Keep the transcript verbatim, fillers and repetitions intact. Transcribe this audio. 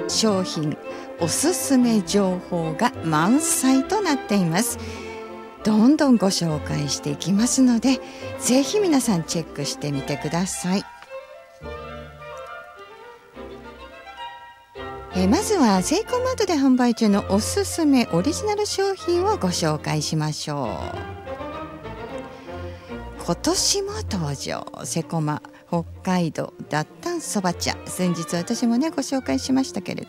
商品、おすすめ情報が満載となっています。どんどんご紹介していきますので、ぜひ皆さんチェックしてみてください。えまずはセイコーマートで販売中のおすすめオリジナル商品をご紹介しましょう。今年も登場、セコマ北海道脱炭そば茶。先日私もねご紹介しましたけれ